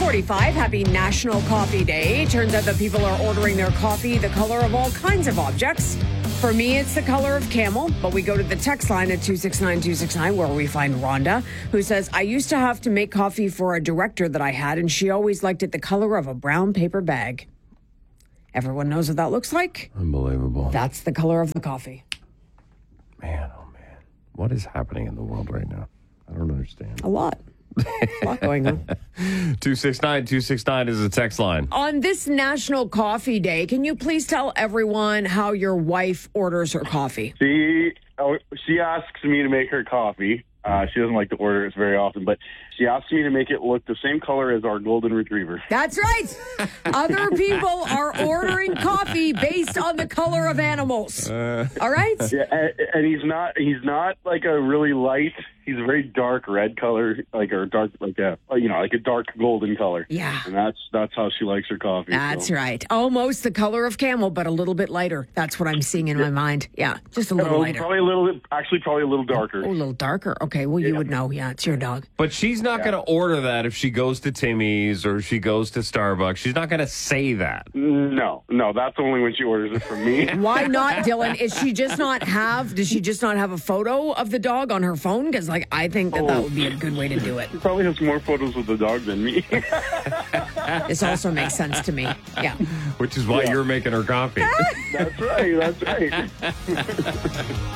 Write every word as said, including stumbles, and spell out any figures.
forty-five. Happy National Coffee Day. Turns out that people are ordering their coffee the color of all kinds of objects. For me, it's the color of camel, but we go to the text line at two six nine two six nine where we find Rhonda, who says, I used to have to make coffee for a director that I had, and she always liked it the color of a brown paper bag. Everyone knows what that looks like? Unbelievable. That's the color of the coffee. Man, oh man. What is happening in the world right now? I don't understand. A lot. A lot going on. two six nine two six nine is the text line. On this National Coffee Day, can you please tell everyone how your wife orders her coffee? She oh, she asks me to make her coffee. Uh, she doesn't like to order it very often, but she asks me to make it look the same color as our golden retriever. That's right. Other people are ordering coffee based on the color of animals. Uh, All right? Yeah, and, and he's not he's not like a really light. He's a very dark red color, like or dark, like a you know, like a dark golden color. Yeah, and that's that's how she likes her coffee. That's so. right. Almost the color of camel, but a little bit lighter. That's what I'm seeing in yeah. my mind. Yeah, just a little no, lighter. Probably a little bit. Actually, probably a little darker. Oh, a little darker. Okay, well, you yeah. would know. Yeah, it's your dog. But she's not yeah. going to order that if she goes to Timmy's or she goes to Starbucks. She's not going to say that. No, no, that's only when she orders it from me. Why not, Dylan? Is she just not have? Does she just not have a photo of the dog on her phone? Because, like, I think that. Oh. That would be a good way to do it. He probably has more photos of the dog than me. This also makes sense to me. Yeah. Which is why yeah. you're making her coffee. That's right. That's right.